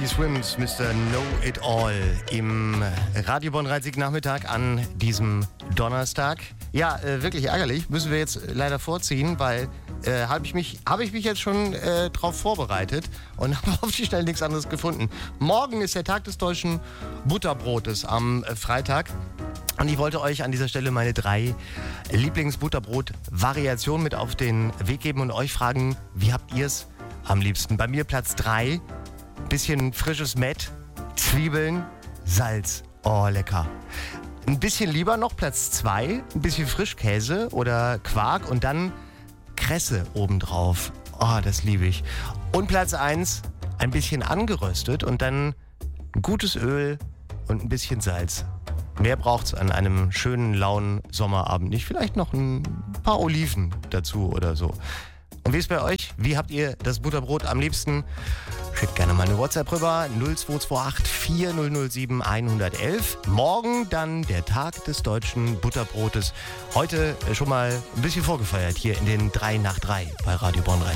Frankie Swims, Mr. Know It All im Radio Bonn-Rhein-Sieg Nachmittag an diesem Donnerstag. Ja, wirklich ärgerlich, müssen wir jetzt leider vorziehen, weil habe ich mich jetzt schon drauf vorbereitet und habe auf die Schnelle nichts anderes gefunden. Morgen ist der Tag des deutschen Butterbrotes am Freitag. Und ich wollte euch an dieser Stelle meine 3 Lieblingsbutterbrot-Variationen mit auf den Weg geben und euch fragen, wie habt ihr es am liebsten? Bei mir Platz 3, bisschen frisches Mett, Zwiebeln, Salz. Oh, lecker. Ein bisschen lieber noch Platz 2, ein bisschen Frischkäse oder Quark und dann Kresse obendrauf. Oh, das liebe ich. Und Platz 1, ein bisschen angeröstet und dann ein gutes Öl und ein bisschen Salz. Mehr braucht's an einem schönen, lauen Sommerabend nicht. Vielleicht noch ein paar Oliven dazu oder so. Und wie ist bei euch? Wie habt ihr das Butterbrot am liebsten? Schickt gerne mal eine WhatsApp rüber. 0228 4007 111. Morgen dann der Tag des deutschen Butterbrotes. Heute schon mal ein bisschen vorgefeiert hier in den 3 nach 3 bei Radio Bonn-Rhein.